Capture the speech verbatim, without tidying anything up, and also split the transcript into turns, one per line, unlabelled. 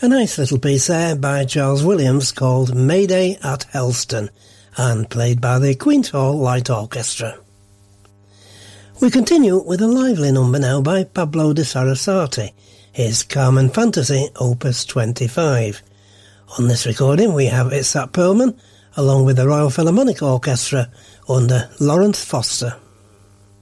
A nice little piece there by Charles Williams called Mayday at Helston, and played by the Queen's Hall Light Orchestra. We continue with a lively number now by Pablo de Sarasate, his Carmen Fantasy, Opus twenty-five. On this recording we have Itzhak Perlman, along with the Royal Philharmonic Orchestra under Lawrence Foster.